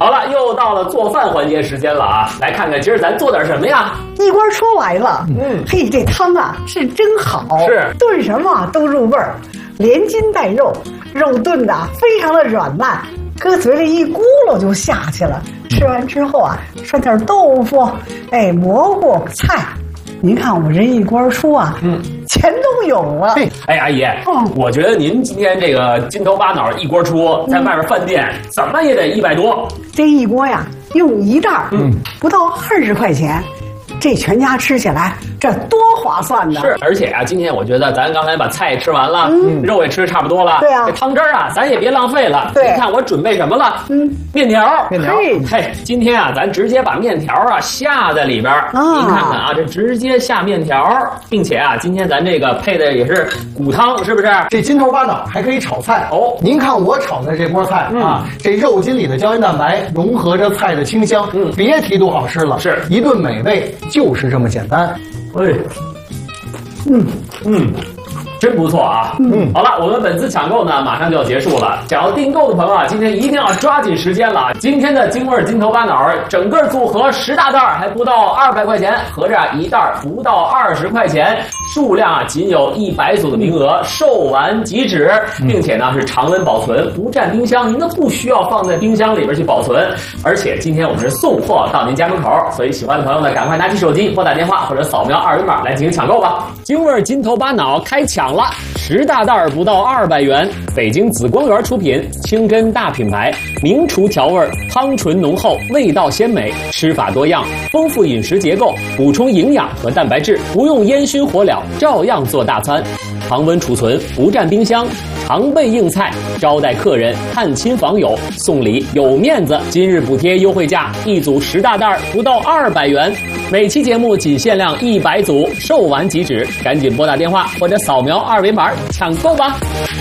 好了，又到了做饭环节时间了啊！来看看今儿咱做点什么呀？ 一锅出来了，嘿，这汤啊是真好， 是炖什么都入味儿，连筋带肉，肉炖的非常的软烂，搁嘴里一咕噜就下去了。吃完之后啊，涮点豆腐，哎，蘑菇菜。您看我这一锅出啊，全都有了。 哎，阿姨，我觉得您今天这个金头巴脑一锅出，在外边饭店怎么也得100多。 这一锅呀，用一袋，不到20块钱，这全家吃起来这多划算呢！ 是，而且啊，今天我觉得咱刚才把菜吃完了，肉也吃得差不多了， 对啊， 这汤汁儿啊，咱也别浪费了。 对， 你看我准备什么了？面条。嘿，今天啊，咱直接把面条啊下在里边儿。您看看啊，这直接下面条，并且啊，今天咱这个配的也是骨汤，是不是？ 这金头巴脑还可以炒菜哦。您看我炒的这锅菜啊，这肉筋里的胶原蛋白融合着菜的清香，别提多好吃了。是一顿美味，就是这么简单。 哎，真不错啊！好了，我们本次抢购呢，马上就要结束了。想要订购的朋友啊，今天一定要抓紧时间了。今天的京味金头巴脑整个组合10大袋，还不到200块钱，合着一袋不到20块钱，数量啊仅有100组的名额，售完即止，并且呢是常温保存，不占冰箱，您都不需要放在冰箱里边去保存。而且今天我们是送货到您家门口，所以喜欢的朋友呢，赶快拿起手机拨打电话或者扫描2维码来进行抢购吧。京味金头巴脑开抢了，10大袋不到200元，北京紫光园出品，清真大品牌，名厨调味，汤醇浓厚，味道鲜美，吃法多样，丰富饮食结构，补充营养和蛋白质，不用烟熏火燎，照样做大餐，常温储存，不占冰箱，常备硬菜，招待客人、探亲访友，送礼有面子。今日补贴优惠价，一组10大袋不到200元，每期节目仅限量100组，售完即止，赶紧拨打电话或者扫描2维码抢购吧。